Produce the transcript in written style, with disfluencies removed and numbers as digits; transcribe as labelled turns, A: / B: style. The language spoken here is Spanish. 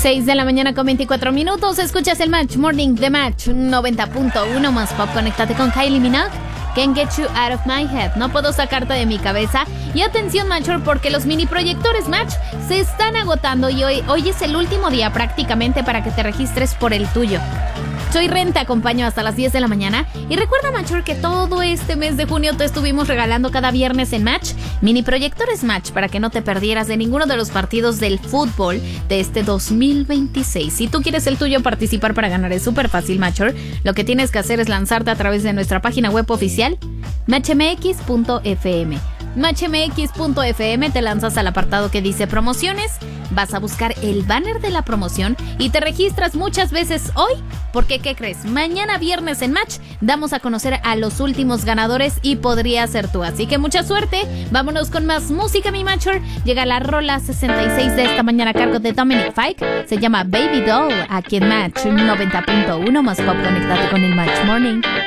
A: 6 de la mañana con 24 minutos. Escuchas el Match Morning de Match 90.1 más pop. Conéctate con Kylie Minogue. Can't get you out of my head. No puedo sacarte de mi cabeza. Y atención, Matcher, porque los mini proyectores Match se están agotando y hoy es el último día prácticamente para que te registres por el tuyo. Soy Ren, te acompaño hasta las 10 de la mañana. Y recuerda, Matcher, que todo este mes de junio te estuvimos regalando cada viernes en Match mini proyectores Match para que no te perdieras de ninguno de los partidos del fútbol de este 2026. Si tú quieres el tuyo participar para ganar, es súper fácil, Matcher. Lo que tienes que hacer es lanzarte a través de nuestra página web oficial, matchmx.fm. matchmx.fm, te lanzas al apartado que dice promociones, vas a buscar el banner de la promoción y te registras muchas veces hoy, porque ¿qué crees? Mañana viernes en Match damos a conocer a los últimos ganadores y podría ser tú, así que mucha suerte. Vámonos con más música, mi Matcher. Llega la rola 66 de esta mañana a cargo de Dominic Fike, se llama Baby Doll, aquí en Match 90.1 más pop. Conéctate con el Match Morning.